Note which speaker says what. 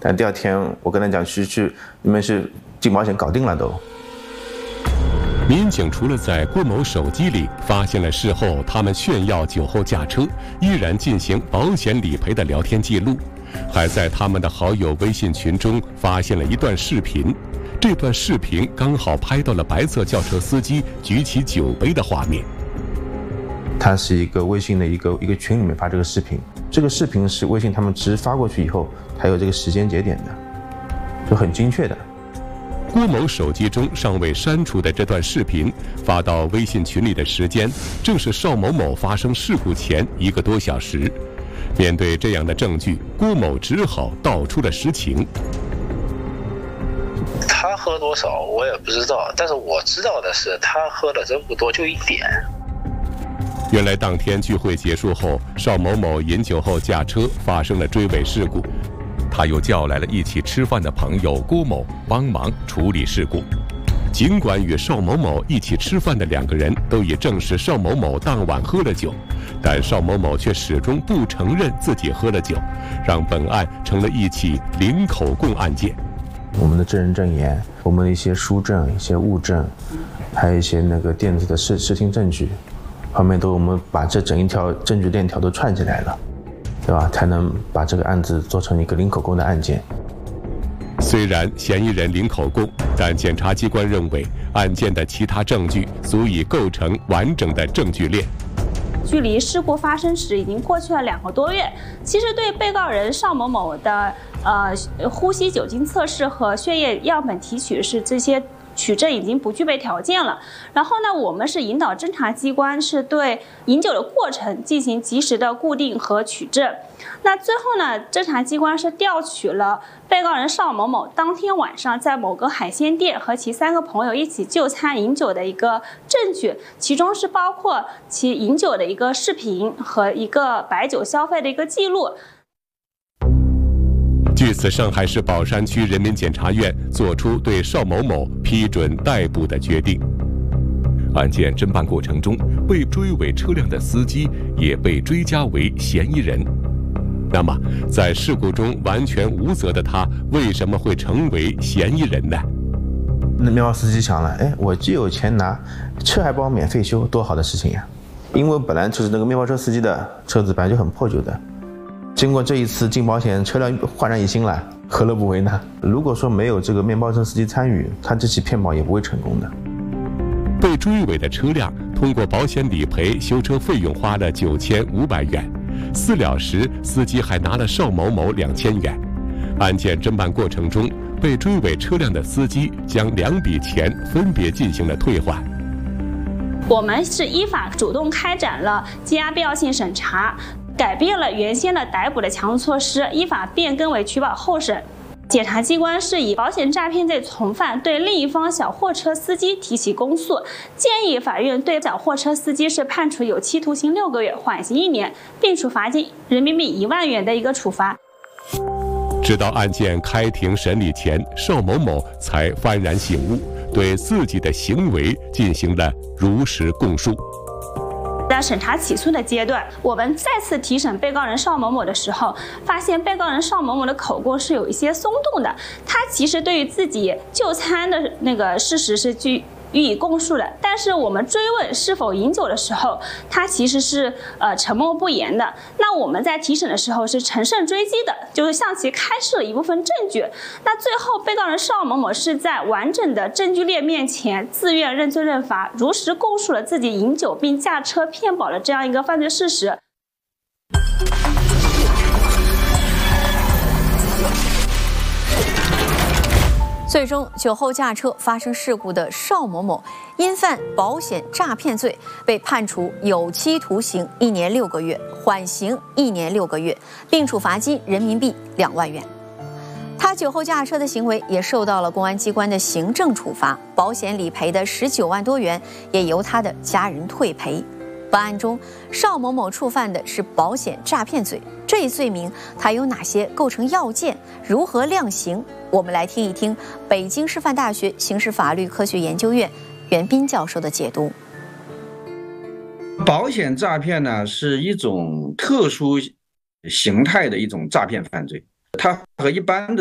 Speaker 1: 但第二天我跟他讲你们是进保险搞定了都。
Speaker 2: 民警除了在郭某手机里发现了事后他们炫耀酒后驾车，依然进行保险理赔的聊天记录，还在他们的好友微信群中发现了一段视频。这段视频刚好拍到了白色轿车司机举起酒杯的画面。
Speaker 1: 他是一个微信的一个群里面发这个视频，这个视频是微信他们直发过去以后才有这个时间节点的，就很精确的。
Speaker 2: 郭某手机中尚未删除的这段视频发到微信群里的时间，正是邵某某发生事故前1个多小时。面对这样的证据，郭某只好道出了实情。
Speaker 3: 他喝多少我也不知道，但是我知道的是他喝的真不多，就1点。
Speaker 2: 原来当天聚会结束后，邵某某饮酒后驾车发生了追尾事故，他又叫来了一起吃饭的朋友郭某帮忙处理事故。尽管与邵某某一起吃饭的2个人都已证实邵某某当晚喝了酒，但邵某某却始终不承认自己喝了酒，让本案成了一起零口供案件。
Speaker 1: 我们的证人证言，我们的一些书证、一些物证，还有一些那个电子的视听证据，后面我们把这整一条证据链条都串起来了，对吧？才能把这个案子做成一个零口供的案件。
Speaker 2: 虽然嫌疑人零口供，但检察机关认为案件的其他证据足以构成完整的证据链。
Speaker 4: 距离事故发生时已经过去了2个多月，其实对被告人邵某某的呼吸酒精测试和血液样本提取是这些取证已经不具备条件了。然后呢，我们是引导侦查机关是对饮酒的过程进行及时的固定和取证。那最后呢，侦查机关是调取了被告人邵某某当天晚上在某个海鲜店和其3个朋友一起就餐饮酒的一个证据，其中是包括其饮酒的一个视频和一个白酒消费的一个记录。
Speaker 2: 据此，上海市宝山区人民检察院作出对邵某某批准逮捕的决定。案件侦办过程中，被追尾车辆的司机也被追加为嫌疑人。那么，在事故中完全无责的他，为什么会成为嫌疑人呢？
Speaker 1: 那面包司机想了，哎，我既有钱拿，车还帮我免费修，多好的事情呀！因为本来就是那个面包车司机的车子本来就很破旧的，经过这一次进保险，车辆焕然一新了，何乐不为呢？如果说没有这个面包车司机参与，他这起骗保也不会成功的。
Speaker 2: 被追尾的车辆通过保险理赔，修车费用花了9500元，私了时司机还拿了邵某某2000元。案件侦办过程中，被追尾车辆的司机将2笔钱分别进行了退还。
Speaker 4: 我们是依法主动开展了羁押必要性审查，改变了原先的逮捕的强制措施，依法变更为取保候审。检察机关是以保险诈骗罪从犯对另一方小货车司机提起公诉，建议法院对小货车司机是判处有期徒刑6个月，缓刑1年，并处罚金人民币1万元的一个处罚。
Speaker 2: 直到案件开庭审理前，邵某某才幡然醒悟，对自己的行为进行了如实供述。
Speaker 4: 在审查起诉的阶段，我们再次提审被告人邵某某的时候，发现被告人邵某某的口供是有一些松动的，他其实对于自己就餐的那个事实是予以供述的，但是我们追问是否饮酒的时候，他其实是沉默不言的。那我们在提审的时候是乘胜追击的，就是向其开示了一部分证据。那最后被告人邵某某是在完整的证据链面前自愿认罪认罚，如实供述了自己饮酒并驾车骗保的这样一个犯罪事实。
Speaker 5: 最终，酒后驾车发生事故的邵某某因犯保险诈骗罪，被判处有期徒刑1年6个月，缓刑1年6个月，并处罚金人民币2万元。他酒后驾车的行为也受到了公安机关的行政处罚，保险理赔的19万多元也由他的家人退赔。本案中，邵某某触犯的是保险诈骗罪，这一罪名他有哪些构成要件？如何量刑？我们来听一听北京师范大学刑事法律科学研究院袁斌教授的解读。
Speaker 6: 保险诈骗呢，是一种特殊形态的一种诈骗犯罪，它和一般的